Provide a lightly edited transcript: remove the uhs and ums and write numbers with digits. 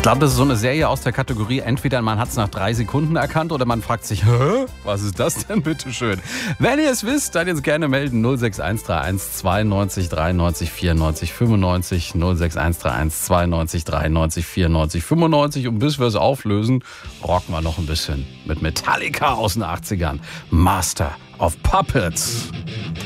glaube, das ist so eine Serie aus der Kategorie, entweder man hat es nach 3 Sekunden erkannt oder man fragt sich, hä? Was ist das denn, bitteschön? Wenn ihr es wisst, dann jetzt gerne melden. 06131 92 93 94 95 06131 92 93 94 95. Und bis wir es auflösen, rocken wir noch ein bisschen mit Metallica aus den 80ern. Master of Puppets.